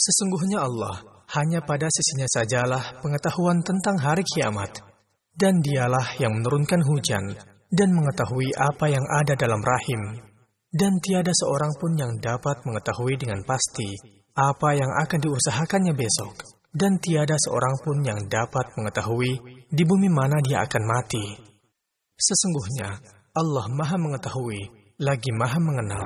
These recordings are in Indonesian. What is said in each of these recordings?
Sesungguhnya Allah, hanya pada sisinya sajalah pengetahuan tentang hari kiamat. Dan dialah yang menurunkan hujan dan mengetahui apa yang ada dalam rahim. Dan tiada seorang pun yang dapat mengetahui dengan pasti apa yang akan diusahakannya besok. Dan tiada seorang pun yang dapat mengetahui di bumi mana dia akan mati. Sesungguhnya Allah Maha Mengetahui, lagi Maha Mengenal.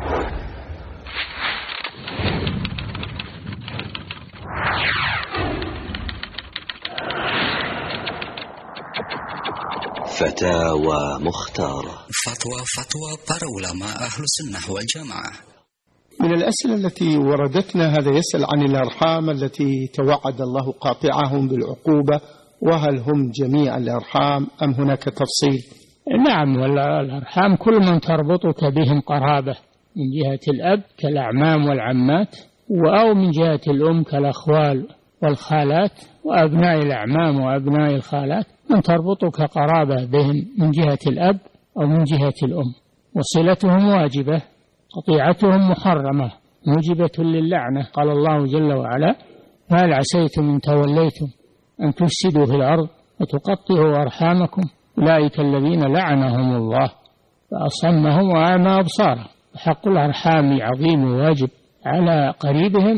Fatawa Mukhtarah. Fatwa para ulama ahlu sunnah wal jamaah. من الأسئلة التي وردتنا هذا يسأل عن الأرحام التي توعد الله قاطعهم بالعقوبة، وهل هم جميع الأرحام أم هناك تفصيل؟ نعم، والأرحام كل من تربطك بهم قرابة من جهة الأب كالأعمام والعمات، أو من جهة الأم كالأخوال والخالات وأبناء الأعمام وأبناء الخالات، من تربطك قرابة بهم من جهة الأب أو من جهة الأم، وصلتهم واجبة، قطيعتهم محرمة موجبة للعنة. قال الله جل وعلا: فهل عسيتم إن توليتم أن تفسدوا في الأرض وتقطعوا أرحامكم أولئك الذين لعنهم الله فأصمهم وأعمى أبصارهم. حق الأرحام عظيم وواجب على قريبهم،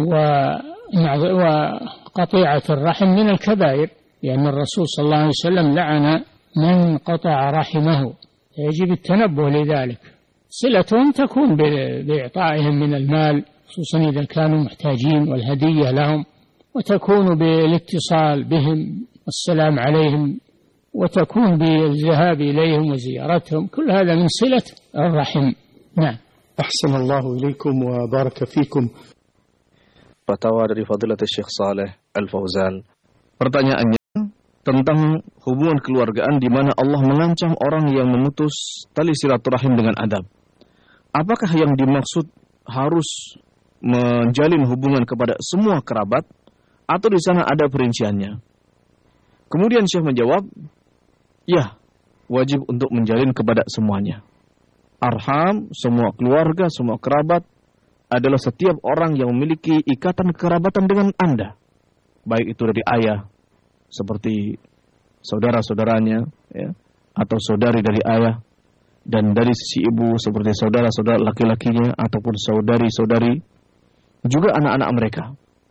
وقطيعة الرحم من الكبائر، لأن الرسول صلى الله عليه وسلم لعن من قطع رحمه، يجب التنبه لذلك. صلتهم تكون بإعطائهم من المال خصوصا إذا كانوا محتاجين والهدية لهم، وتكون بالاتصال بهم والسلام عليهم، وتكون بالذهاب إليهم وزيارتهم، كل هذا من صلة الرحم. نعم. أحسن الله إليكم وبارك فيكم. Fatwa dari Fadilatul Syekh Saleh Al-Fauzan. Pertanyaannya tentang hubungan keluargaan di mana Allah mengancam orang yang memutus tali silaturahim dengan adab. Apakah yang dimaksud harus menjalin hubungan kepada semua kerabat atau di sana ada perinciannya? Kemudian Syekh menjawab, ya, wajib untuk menjalin kepada semuanya. Arham, semua keluarga, semua kerabat adalah setiap orang yang memiliki ikatan kerabatan dengan Anda. Baik itu dari ayah, seperti saudara-saudaranya, ya, atau saudari dari ayah, dan dari sisi ibu seperti saudara-saudara laki-lakinya ataupun saudari-saudari, juga anak-anak mereka.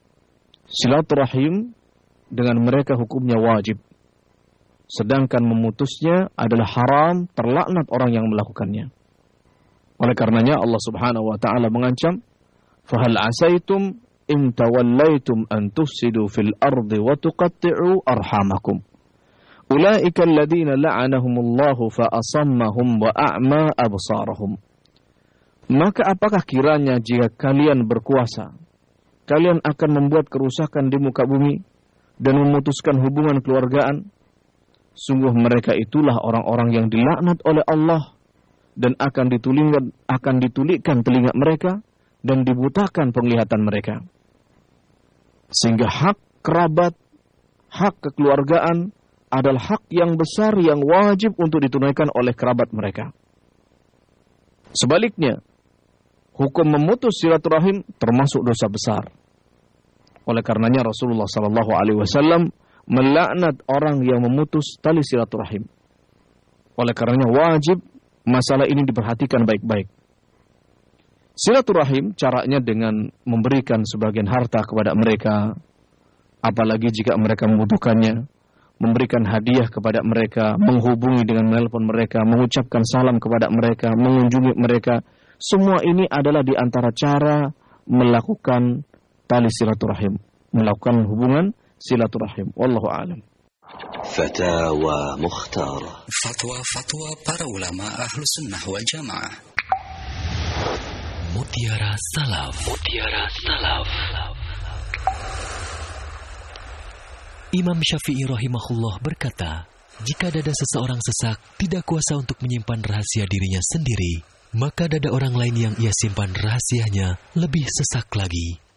Silaturahim dengan mereka hukumnya wajib, sedangkan memutusnya adalah haram, terlaknat orang yang melakukannya. Oleh karenanya Allah Subhanahu wa taala mengancam, "Fahal asaitum in tawallaitum an tufsidu fil ardi wa tuqatti'u arhamakum. Ulaika alladziina la'anahumullahu fa asammahum wa a'ma absarahum." Maka apakah kiranya jika kalian berkuasa, kalian akan membuat kerusakan di muka bumi dan memutuskan hubungan keluargaan? Sungguh mereka itulah orang-orang yang dilaknat oleh Allah, dan akan ditulikkan telinga mereka dan dibutakan penglihatan mereka. Sehingga hak kerabat, hak kekeluargaan adalah hak yang besar yang wajib untuk ditunaikan oleh kerabat mereka. Sebaliknya, hukum memutus silaturahim termasuk dosa besar. Oleh karenanya Rasulullah SAW melaknat orang yang memutus tali silaturahim. Oleh karenanya wajib masalah ini diperhatikan baik-baik. Silaturahim caranya dengan memberikan sebagian harta kepada mereka, apalagi jika mereka membutuhkannya, memberikan hadiah kepada mereka, menghubungi dengan menelpon mereka, mengucapkan salam kepada mereka, mengunjungi mereka. Semua ini adalah di antara cara melakukan tali silaturahim, melakukan hubungan silaturahim. Wallahu a'lam. Fatawa Mukhtarah. Fatwa para ulama ahlu sunnah wal jamaah. Mutiara Salaf. Imam Syafi'i rahimahullah berkata, jika dada seseorang sesak, tidak kuasa untuk menyimpan rahasia dirinya sendiri, maka dada orang lain yang ia simpan rahasianya lebih sesak lagi.